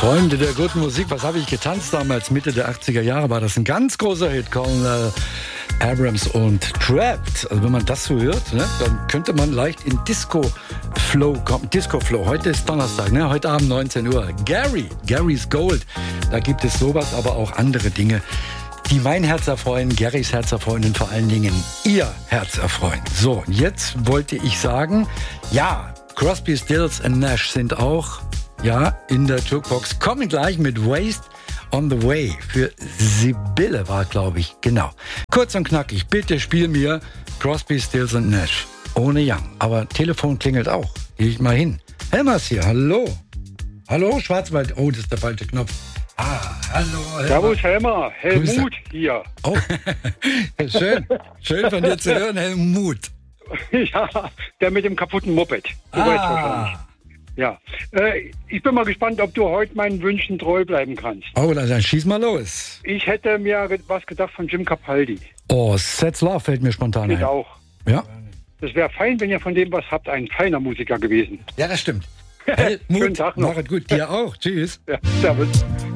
Freunde der guten Musik, was habe ich getanzt damals? Mitte der 80er Jahre war das ein ganz großer Hit, Colonel Abrams und Trapped. Also wenn man das so hört, ne, dann könnte man leicht in Disco-Flow kommen. Disco-Flow, heute ist Donnerstag, ne, heute Abend 19 Uhr. Gary's Gold, da gibt es sowas, aber auch andere Dinge, die mein Herz erfreuen, Garys Herz erfreuen und vor allen Dingen ihr Herz erfreuen. So, jetzt wollte ich sagen, ja, Crosby, Stills and Nash sind auch in der Jukebox. Kommen gleich mit Waste on the Way. Für Sibylle war, glaube ich, genau. Kurz und knackig, bitte spiel mir Crosby, Stills and Nash. Ohne Young. Aber Telefon klingelt auch. Gehe ich mal hin. Helmer ist hier, hallo. Hallo, Schwarzwald. Oh, das ist der falsche Knopf. Hallo, Helmer. Servus, Helmer. Helmut hier. Oh, schön von dir zu hören, Helmut. Ja, der mit dem kaputten Moped. Du weißt wahrscheinlich. Ja, ich bin mal gespannt, ob du heute meinen Wünschen treu bleiben kannst. Oh, dann schieß mal los. Ich hätte mir was gedacht von Jim Capaldi. Oh, That's Love fällt mir spontan ein. Ich auch. Ja. Das wäre fein, wenn ihr von dem was habt. Ein feiner Musiker gewesen. Ja, das stimmt. Schönen Helmut, Tag noch. mach es gut. Dir auch. Tschüss. Ja, servus.